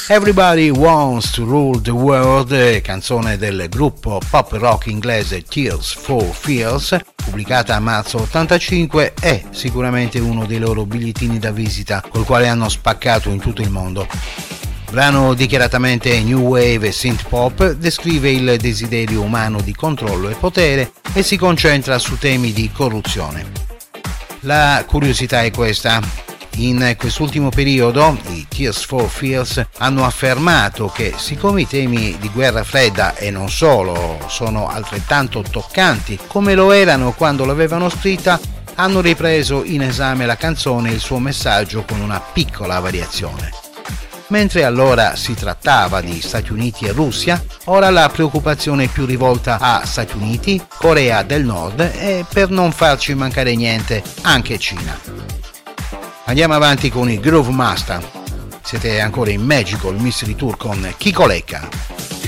Everybody Wants to Rule the World, canzone del gruppo pop rock inglese Tears for Fears, pubblicata a marzo 85, è sicuramente uno dei loro bigliettini da visita col quale hanno spaccato in tutto il mondo. Brano dichiaratamente new wave e synth pop, descrive il desiderio umano di controllo e potere e si concentra su temi di corruzione. La curiosità è questa: in quest'ultimo periodo i Tears for Fears hanno affermato che, siccome i temi di guerra fredda e non solo sono altrettanto toccanti come lo erano quando l'avevano scritta, hanno ripreso in esame la canzone e il suo messaggio con una piccola variazione. Mentre allora si trattava di Stati Uniti e Russia, ora la preoccupazione è più rivolta a Stati Uniti, Corea del Nord e, per non farci mancare niente, anche Cina. Andiamo avanti con i Groove Master. Siete ancora in Magical Mystery Tour con Kiko Lecca.